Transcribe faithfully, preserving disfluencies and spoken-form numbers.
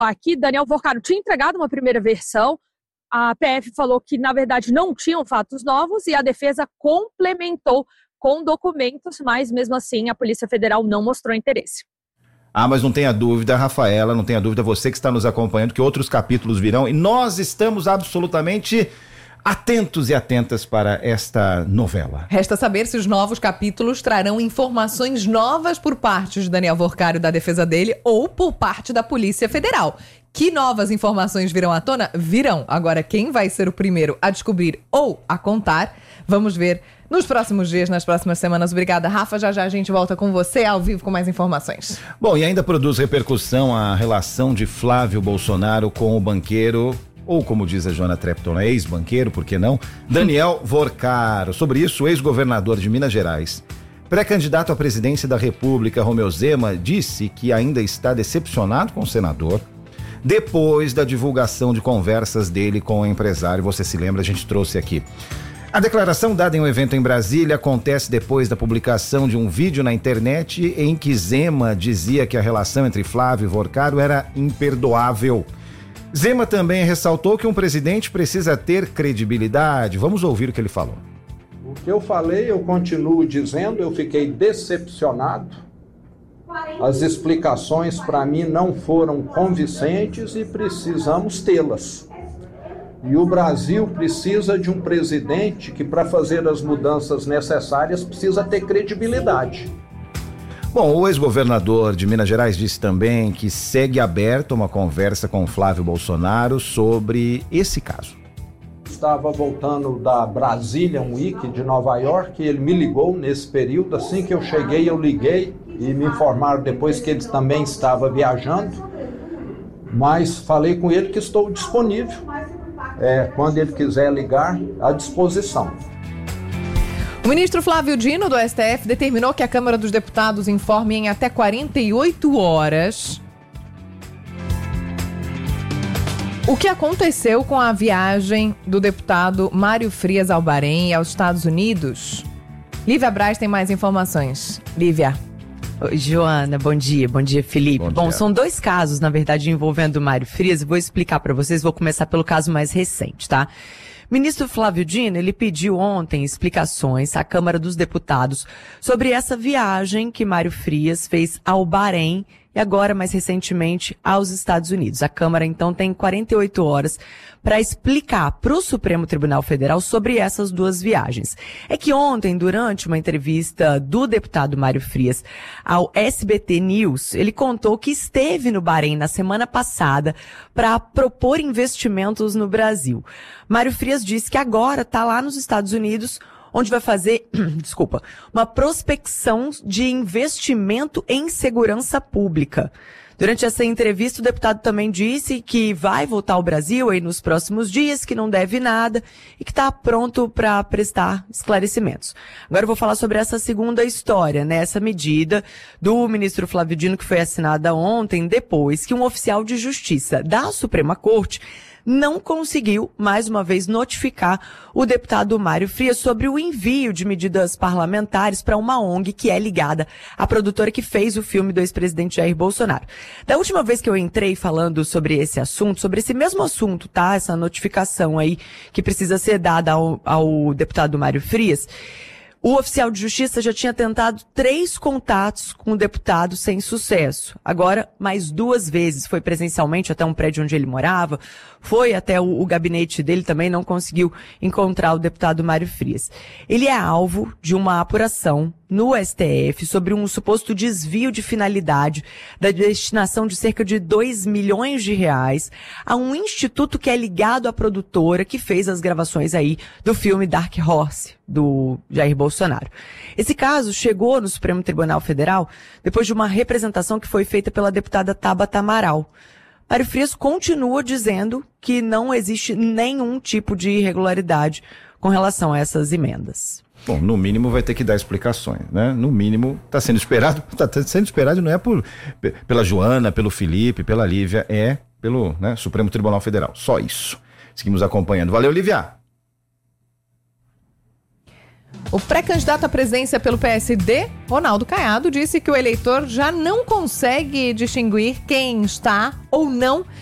Aqui, Daniel Vorcaro tinha entregado uma primeira versão, a P F falou que, na verdade, não tinham fatos novos e a defesa complementou com documentos, mas, mesmo assim, a Polícia Federal não mostrou interesse. Ah, mas não tenha dúvida, Rafaela, não tenha dúvida, você que está nos acompanhando, que outros capítulos virão e nós estamos absolutamente atentos e atentas para esta novela. Resta saber se os novos capítulos trarão informações novas por parte de Daniel Vorcaro da defesa dele ou por parte da Polícia Federal. Que novas informações virão à tona? Virão. Agora, quem vai ser o primeiro a descobrir ou a contar? Vamos ver nos próximos dias, nas próximas semanas. Obrigada, Rafa. Já já a gente volta com você ao vivo com mais informações. Bom, e ainda produz repercussão a relação de Flávio Bolsonaro com o banqueiro, ou como diz a Joana Trepton, ex-banqueiro, por que não? Daniel Vorcaro. Sobre isso, o ex-governador de Minas Gerais, pré-candidato à presidência da República, Romeu Zema, disse que ainda está decepcionado com o senador depois da divulgação de conversas dele com o empresário. Você se lembra, a gente trouxe aqui. A declaração dada em um evento em Brasília acontece depois da publicação de um vídeo na internet em que Zema dizia que a relação entre Flávio e Vorcaro era imperdoável. Zema também ressaltou que um presidente precisa ter credibilidade. Vamos ouvir o que ele falou. O que eu falei, eu continuo dizendo, eu fiquei decepcionado. As explicações para mim não foram convincentes e precisamos tê-las. E o Brasil precisa de um presidente que, para fazer as mudanças necessárias, precisa ter credibilidade. Bom, o ex-governador de Minas Gerais disse também que segue aberto uma conversa com Flávio Bolsonaro sobre esse caso. Estava voltando da Brazilian Week de Nova York e ele me ligou nesse período. Assim que eu cheguei, eu liguei e me informaram depois que ele também estava viajando. Mas falei com ele que estou disponível, é, quando ele quiser ligar, à disposição. O ministro Flávio Dino, do S T F, determinou que a Câmara dos Deputados informe em até quarenta e oito horas o que aconteceu com a viagem do deputado Mário Frias ao Bahrein aos Estados Unidos. Lívia Braz tem mais informações. Lívia. Oi, Joana, bom dia, bom dia, Felipe. Bom, bom dia. São dois casos, na verdade, envolvendo o Mário Frias. Vou explicar para vocês, vou começar pelo caso mais recente, tá? Ministro Flávio Dino, ele pediu ontem explicações à Câmara dos Deputados sobre essa viagem que Mário Frias fez ao Bahrein e agora, mais recentemente, aos Estados Unidos. A Câmara, então, tem quarenta e oito horas para explicar para o Supremo Tribunal Federal sobre essas duas viagens. É que ontem, durante uma entrevista do deputado Mário Frias ao S B T News, ele contou que esteve no Bahrein na semana passada para propor investimentos no Brasil. Mário Frias disse que agora está lá nos Estados Unidos, onde vai fazer, desculpa, uma prospecção de investimento em segurança pública. Durante essa entrevista, o deputado também disse que vai voltar ao Brasil aí nos próximos dias, que não deve nada e que está pronto para prestar esclarecimentos. Agora eu vou falar sobre essa segunda história, né? Essa medida do ministro Flávio Dino, que foi assinada ontem, depois que um oficial de justiça da Suprema Corte não conseguiu, mais uma vez, notificar o deputado Mário Frias sobre o envio de medidas parlamentares para uma O N G que é ligada à produtora que fez o filme do ex-presidente Jair Bolsonaro. Da última vez que eu entrei falando sobre esse assunto, sobre esse mesmo assunto, tá? Essa notificação aí que precisa ser dada ao, ao deputado Mário Frias, o oficial de justiça já tinha tentado três contatos com o deputado sem sucesso. Agora, mais duas vezes. Foi presencialmente até um prédio onde ele morava, foi até o, o gabinete dele, também não conseguiu encontrar o deputado Mário Frias. Ele é alvo de uma apuração no S T F sobre um suposto desvio de finalidade da destinação de cerca de dois milhões de reais a um instituto que é ligado à produtora que fez as gravações aí do filme Dark Horse, do Jair Bolsonaro. Esse caso chegou no Supremo Tribunal Federal depois de uma representação que foi feita pela deputada Tabata Amaral. Mário Frias continua dizendo que não existe nenhum tipo de irregularidade com relação a essas emendas. Bom, no mínimo vai ter que dar explicações, né? No mínimo está sendo esperado, está sendo esperado não é por, pela Joana, pelo Felipe, pela Lívia, é pelo, né, Supremo Tribunal Federal. Só isso. Seguimos acompanhando. Valeu, Lívia! O pré-candidato à presidência pelo P S D, Ronaldo Caiado, disse que o eleitor já não consegue distinguir quem está ou não